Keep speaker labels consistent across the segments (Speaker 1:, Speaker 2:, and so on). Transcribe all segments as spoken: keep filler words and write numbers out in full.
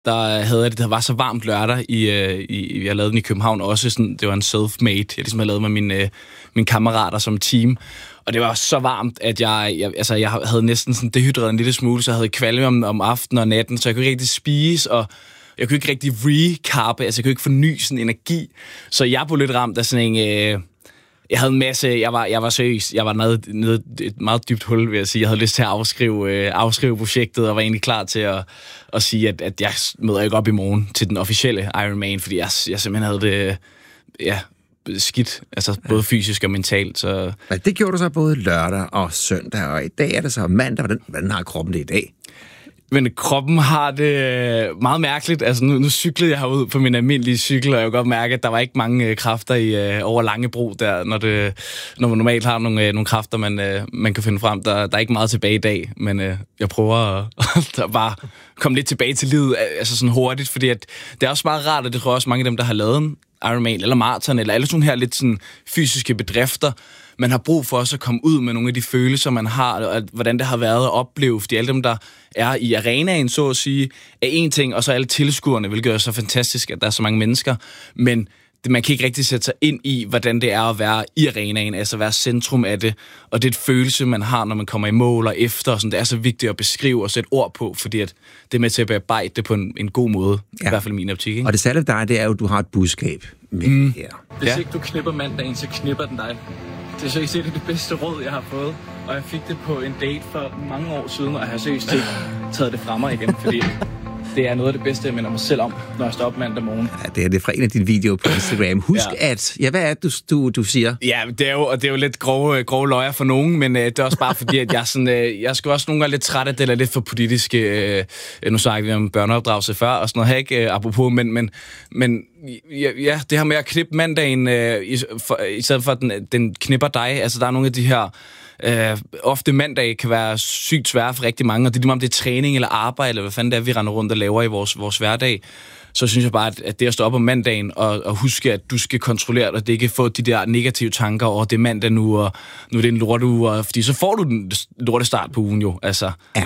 Speaker 1: der havde jeg det, der var så varmt lørdag, i, i, jeg lavede den i København også, sådan, det var en self-made, jeg ligesom havde lavet med mine, mine kammerater som team, og det var så varmt, at jeg, jeg, altså, jeg havde næsten sådan dehydreret en lille smule, så jeg havde kvalme om, om aftenen og natten, så jeg kunne ikke rigtig spise, og jeg kunne ikke rigtig recarbe, altså jeg kunne ikke forny sådan energi, så jeg blev lidt ramt af sådan en... Øh, Jeg havde en masse, jeg var, jeg var seriøs, jeg var nede, nede et meget dybt hul, vil jeg sige. Jeg havde lyst til at afskrive, øh, afskrive projektet, og var egentlig klar til at, at sige, at, at jeg møder ikke op i morgen til den officielle Ironman, fordi jeg, jeg simpelthen havde det ja, skidt, altså både fysisk og mentalt. Så.
Speaker 2: Ja, det gjorde du så både lørdag og søndag, og i dag er det så mandag. Hvordan, hvordan har kroppen det i dag?
Speaker 1: Men kroppen har det meget mærkeligt. Altså nu, nu cyklede jeg herud på min almindelige cykel, og jeg kunne godt mærke, at der var ikke mange øh, kræfter i øh, over Langebro der, når, det, når man normalt har nogle, øh, nogle kræfter, man, øh, man kan finde frem. Der, der er ikke meget tilbage i dag, men øh, jeg prøver at, at bare komme lidt tilbage til livet, altså sådan hurtigt, fordi at det er også meget rart, og det tror jeg også mange af dem, der har lavet en Ironman eller maraton, eller alle sådan her lidt sådan fysiske bedrifter, man har brug for også at komme ud med nogle af de følelser, man har, og hvordan det har været at opleve, fordi alle dem, der er i arenaen, så at sige, er en ting, og så alle tilskuerne, hvilket er så fantastisk, at der er så mange mennesker, men det, man kan ikke rigtig sætte sig ind i, hvordan det er at være i arenaen, altså være centrum af det, og det er et følelse, man har, når man kommer i mål og efter, og sådan, det er så vigtigt at beskrive og sætte ord på, fordi at det er med til at bearbejde det på en, en god måde, ja. I hvert fald i min optik. Ikke?
Speaker 2: Og det særlige dig, det er jo, at du har et budskab med mm. her.
Speaker 1: Hvis ja. ikke du knipper mandagen, så knipper den dig. Det er seriøst det, det bedste råd, jeg har fået, og jeg fik det på en date for mange år siden, og jeg har seriøst taget det fra mig igen, fordi det er noget af det bedste, jeg minder mig selv om, når jeg står op mandag morgen.
Speaker 2: Ja, det er det fra en af dine videoer på Instagram. Husk ja. at... Ja, hvad er det, du, du, du siger?
Speaker 1: Ja, det er jo, og det er jo lidt grove, grove løjer for nogen, men øh, det er også bare fordi, at jeg, sådan, øh, jeg skal også nogle gange lidt træt af det, eller lidt for politiske... Øh, nu snakker vi om børneopdragelse før, og sådan noget her, ikke? Øh, apropos, men... men, men ja, ja, det her med at knippe mandagen, øh, i, for, i stedet for, at den, den knipper dig. Altså, der er nogle af de her... Uh, ofte mandag kan være sygt svære for rigtig mange, og det er lige meget om det er træning eller arbejde, eller hvad fanden det er, vi render rundt og laver i vores, vores hverdag. Så synes jeg bare, at, at det at stå op om mandagen og, og huske, at du skal kontrollere dig, at det ikke få de der negative tanker over, det er mandag nu, og nu er det en lorteuge, og, fordi så får du den lorte start på ugen jo. Altså. Ja.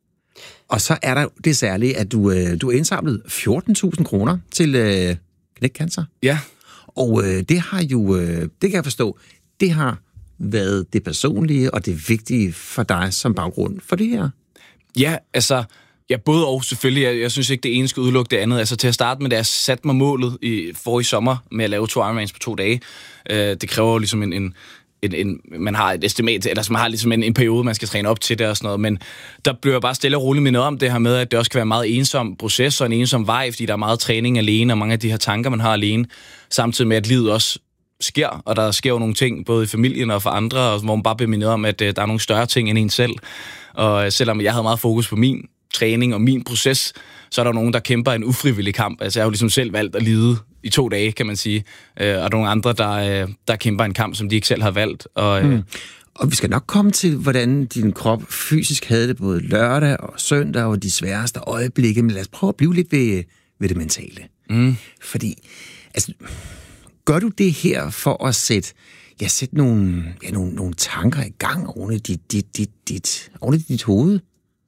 Speaker 2: Og så er der det særlige, at du, øh, du har indsamlet fjorten tusind kroner til øh, knækcancer.
Speaker 1: Ja.
Speaker 2: Og øh, det har jo, øh, det kan jeg forstå, det har været det personlige og det vigtige for dig som baggrund for det her?
Speaker 1: Ja, altså, ja, både og selvfølgelig. Jeg, jeg synes ikke, det ene skal udelukke det andet. Altså, til at starte med, da jeg satte mig målet i forrige sommer med at lave to Ironmans på to dage, øh, det kræver jo ligesom en, en, en, en... Man har et estimat, eller man har ligesom en, en periode, man skal træne op til det og sådan noget, men der bliver jeg bare stille og roligt mindet om det her med, at det også kan være en meget ensom proces og en ensom vej, fordi der er meget træning alene, og mange af de her tanker, man har alene, samtidig med, at livet også sker, og der sker jo nogle ting, både i familien og for andre, og hvor man bare bliver mindet om, at uh, der er nogle større ting end en selv. Og uh, selvom jeg havde meget fokus på min træning og min proces, så er der nogen, der kæmper en ufrivillig kamp. Altså jeg har jo ligesom selv valgt at lide i to dage, kan man sige. Uh, og nogle andre, der, uh, der kæmper en kamp, som de ikke selv har valgt. Og, uh,
Speaker 2: mm. og vi skal nok komme til, hvordan din krop fysisk havde det både lørdag og søndag, og de sværeste øjeblikke, men lad os prøve at blive lidt ved, ved det mentale.
Speaker 1: Mm.
Speaker 2: Fordi, altså... Gør du det her for at sætte, ja, sætte nogle, ja, nogle, nogle tanker i gang oven i dit, dit, dit, dit, oven i dit hoved?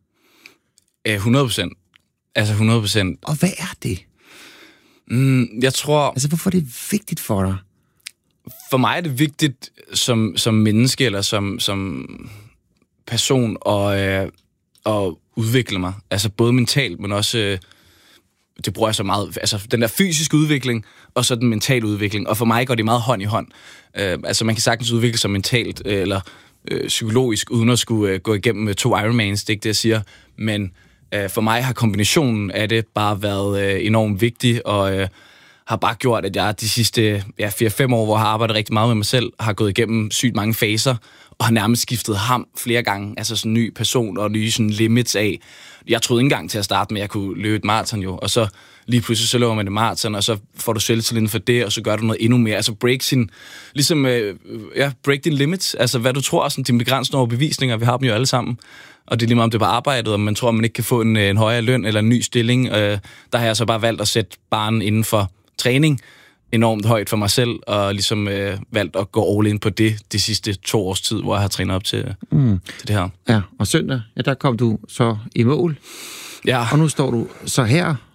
Speaker 1: hundrede procent. Altså hundrede procent.
Speaker 2: Og hvad er det?
Speaker 1: Mm, jeg tror...
Speaker 2: Altså, hvorfor er det vigtigt for dig?
Speaker 1: For mig er det vigtigt som, som menneske, eller som, som person, at, øh, at udvikle mig. Altså både mentalt, men også... Øh, det bruger jeg så meget, altså den der fysiske udvikling, og så den mentale udvikling. Og for mig går det meget hånd i hånd. Øh, altså man kan sagtens udvikle sig mentalt, øh, eller øh, psykologisk, uden at skulle øh, gå igennem to Ironmans, det er ikke det, jeg siger. Men øh, for mig har kombinationen af det bare været øh, enormt vigtig, og øh, har bare gjort, at jeg de sidste ja, fire fem år, hvor jeg har arbejdet rigtig meget med mig selv, har gået igennem sygt mange faser, og har nærmest skiftet ham flere gange, altså sådan en ny person og nye sådan limits af. Jeg troede ikke engang til at starte med, at jeg kunne løbe et maraton jo, og så lige pludselig så løber man et maraton, og så får du selvtillid for det, og så gør du noget endnu mere. Altså break sin, ligesom, øh, ja, break din limits, altså hvad du tror, sådan dine begrænsende overbevisninger, vi har dem jo alle sammen. Og det er lige meget om det er på arbejdet, og man tror, man ikke kan få en, en højere løn eller en ny stilling. Øh, der har jeg så bare valgt at sætte barnen inden for træning enormt højt for mig selv, og ligesom øh, valgt at gå all in på det de sidste to års tid, hvor jeg har trænet op til, mm. til det her.
Speaker 2: Ja, og søndag, ja, der kom du så i mål.
Speaker 1: Ja.
Speaker 2: Og nu står du så her